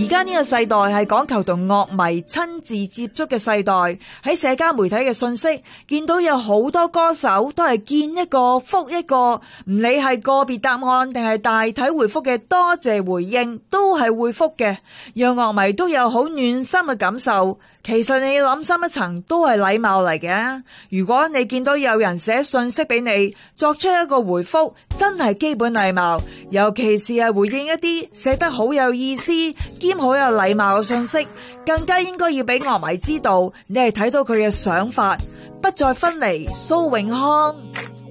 家呢個世代係講求同樂迷親自接觸嘅世代，喺社交媒體嘅信息見到有好多歌手都係見一個覆一個，唔理係個別答案定係大體回覆嘅多謝回應，都係會覆嘅，讓樂迷都有好暖心嘅感受。其實你諗深一層都係禮貌嚟嘅。如果你見到有人寫信息俾你，作出一個回覆，真係基本禮貌，尤其是係回應一啲寫得好有意思兼好有禮貌嘅信息，更加應該要俾樂迷知道你係睇到佢嘅想法。不再分離，蘇永康。